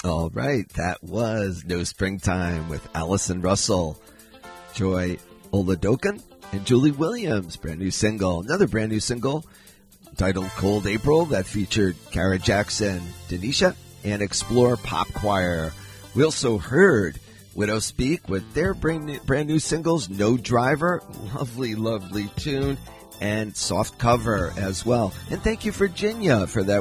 All right, that was No Springtime with Allison Russell, Joy Oladokan, and Julie Williams. Brand new single. Another brand new single titled Cold April that featured Kara Jackson, Denisha, and Explore Pop Choir. We also heard Widow Speak with their brand new singles, No Driver, lovely, lovely tune, and Soft Cover as well. And thank you, Virginia, for that